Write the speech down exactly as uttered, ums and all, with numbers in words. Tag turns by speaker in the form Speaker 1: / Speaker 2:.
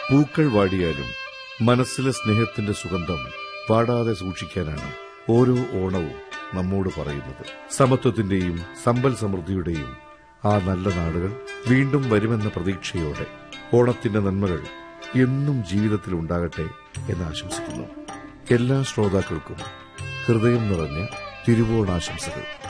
Speaker 1: പൂക്കൾ വാടിയാലും മനസ്സിലെ സ്നേഹത്തിന്റെ സുഗന്ധം പാടാതെ സൂക്ഷിക്കാനാണ് ഓരോ ഓണവും നമ്മോട് പറയുന്നത്. സമത്വത്തിന്റെയും സമ്പൽ സമൃദ്ധിയുടെയും ആ നല്ല നാളുകൾ വീണ്ടും വരുമെന്ന പ്രതീക്ഷയോടെ ഓണത്തിന്റെ നന്മകൾ എന്നും ജീവിതത്തിൽ ഉണ്ടാകട്ടെ എന്ന് ആശംസിക്കുന്നു. എല്ലാ ശ്രോതാക്കൾക്കും ഹൃദയം നിറഞ്ഞ തിരുവോണാശംസകൾ.